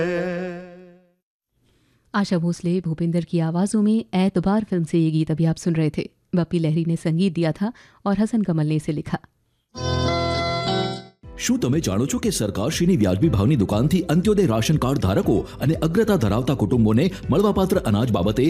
आशा भोसले, भूपिंदर की आवाज़ों में एतबार फिल्म से ये गीत अभी आप सुन रहे थे। बप्पी लहरी ने संगीत दिया था और हसन कमल ने इसे लिखा। શું તમે જાણો છો કે સરકારશ્રીની વ્યાજબી ભાવની દુકાનથી અંત્યોદય રાશન કાર્ડ ધારકો અને અગ્રતા ધરાવતા કુટુંબોને મળવાપાત્ર અનાજ બાબતે